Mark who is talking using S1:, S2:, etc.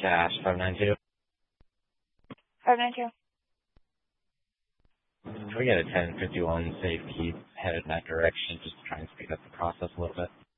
S1: Dash 592.
S2: 592.
S1: Can we get a 1051 safe keep headed in that direction just to try and speed up the process a little bit?